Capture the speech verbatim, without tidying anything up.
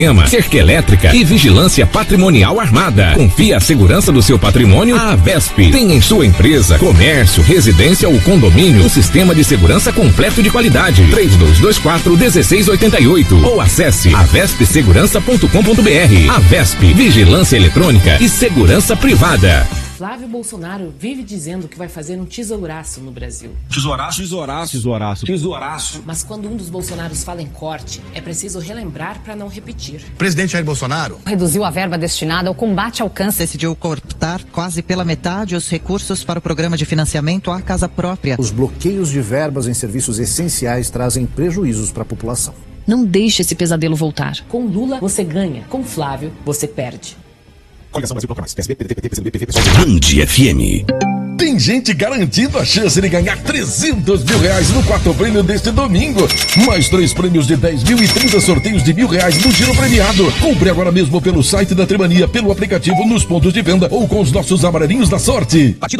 Cerca elétrica e vigilância patrimonial armada. Confia a segurança do seu patrimônio à Avesp. Tem em sua empresa, comércio, residência ou condomínio um sistema de segurança completo de qualidade. três dois dois quatro, um seis oito oito ou acesse avesp segurança ponto com ponto br. Avesp, vigilância eletrônica e segurança privada. Flávio Bolsonaro vive dizendo que vai fazer um tesouraço no Brasil. Tesouraço, tesouraço, tesouraço, tesouraço. Mas quando um dos Bolsonaros fala em corte, é preciso relembrar para não repetir. Presidente Jair Bolsonaro reduziu a verba destinada ao combate ao câncer. Decidiu cortar quase pela metade os recursos para o programa de financiamento à casa própria. Os bloqueios de verbas em serviços essenciais trazem prejuízos para a população. Não deixe esse pesadelo voltar. Com Lula, você ganha. Com Flávio, você perde. Coligação Brasil Bloco Mais. P S B, P D T, P C B, P V, P S B. Band F M. Tem gente garantindo a chance de ganhar trezentos mil reais no quarto prêmio deste domingo. Mais três prêmios de dez mil e trinta sorteios de mil reais no giro premiado. Compre agora mesmo pelo site da Trimania, pelo aplicativo, nos pontos de venda ou com os nossos amarelinhos da sorte.